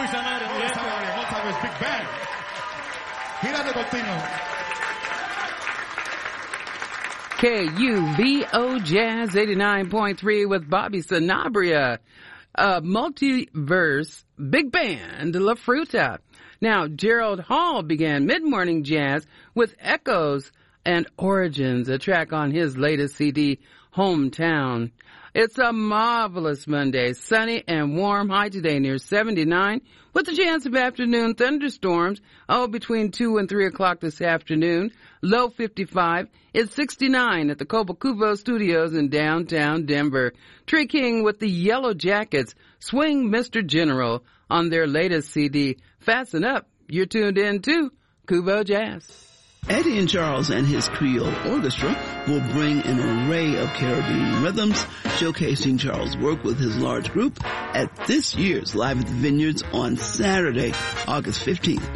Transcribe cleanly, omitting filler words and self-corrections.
Muy Sanabria. Muy Sanabria. Montañez Big Band. Girando continuo. KUVO Jazz 89.3 with Bobby Sanabria. Multiverse Big Band La Fruta. Now, Gerald Hall began mid-morning jazz with Echoes and Origins, a track on his latest CD, Hometown. It's a marvelous Monday, sunny and warm, high today near 79, with a chance of afternoon thunderstorms, between 2 and 3 o'clock this afternoon. Low 55. It's 69 at the Cobo Studios in downtown Denver. Trey King with the Yellow Jackets, Swing Mr. General, on their latest CD. Fasten up. You're tuned in to Kubo Jazz. Eddie and Charles and his Creole Orchestra will bring an array of Caribbean rhythms, showcasing Charles' work with his large group at this year's Live at the Vineyards on Saturday, August 15th.